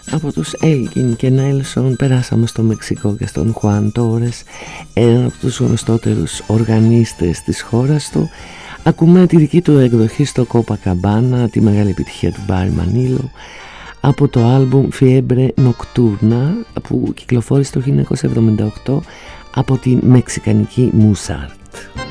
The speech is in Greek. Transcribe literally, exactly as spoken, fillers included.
Από τους Έλκιν και Νέλσον περάσαμε στο Μεξικό και στον Χουάν Τόρες, έναν από τους γνωστότερους οργανίστες της χώρας του. Ακούμε τη δική του εκδοχή στο Copacabana, τη μεγάλη επιτυχία του Μπάρι Μανίλο, από το άλμπουμ Fiebre Nocturna που κυκλοφόρησε το χίλια εννιακόσια εβδομήντα οκτώ από τη μεξικανική Musart.